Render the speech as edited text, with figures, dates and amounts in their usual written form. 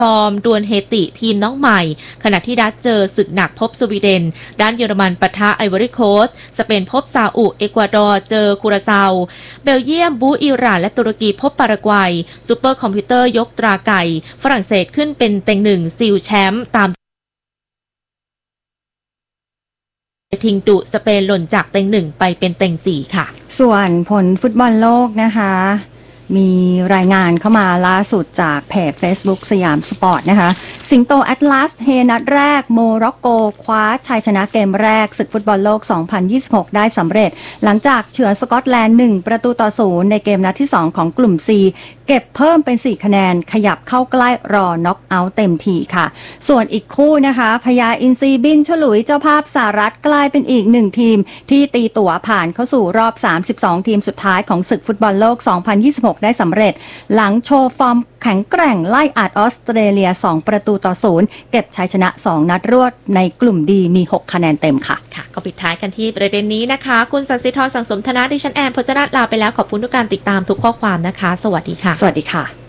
ฟอร์มดวลเฮติทีมน้องใหม่ขณะที่ดัตเจอศึกหนักพบสวีเดนด้านเยอรมันปะทะไอวอรี่โคสต์สเปนพบซาอุเอกวาดอร์เจอคูราซาวเบลเยียมบูอิหร่านและตุรกีพบปารากวัยซูเปอร์คอมพิวเตอร์ยกตราไก่ฝรั่งเศสขึ้นเป็นเต็งหนึ่งซีลแชมป์ตามทิงดุสเปนหล่นจากเต็งหนึ่งไปเป็นเต็งสี่ค่ะส่วนผลฟุตบอลโลกนะคะมีรายงานเข้ามาล่าสุดจากเพจ Facebook สยามสปอร์ตนะคะสิงโตแอตลาสเฮนัดแรกโมร็อกโกคว้าชัยชนะเกมแรกศึกฟุตบอลโลก 2026 ได้สำเร็จหลังจากเฉือนสกอตแลนด์1-0ในเกมนัดที่ 2 ของกลุ่ม C เก็บเพิ่มเป็น4คะแนนขยับเข้าใกล้รอน็อกเอาท์เต็มทีค่ะส่วนอีกคู่นะคะพญาอินทรีบินฉลุยเจ้าภาพสหรัฐกลายเป็นอีก1ทีมที่ตีตั๋วผ่านเข้าสู่รอบ32ทีมสุดท้ายของศึกฟุตบอลโลก 2026ได้สำเร็จหลังโชว์ฟอร์มแข็งแกร่งไล่อัดออสเตรเลีย2-0เก็บชัยชนะ2นัดรวดในกลุ่มดีมี6คะแนนเต็มค่ะก็ปิดท้ายกันที่ประเด็นนี้นะคะคุณสันสิธรสังสมธนะดิฉันแอนพจนาลาไปแล้วขอบคุณทุกการติดตามทุกข้อความนะคะสวัสดีค่ะสวัสดีค่ะ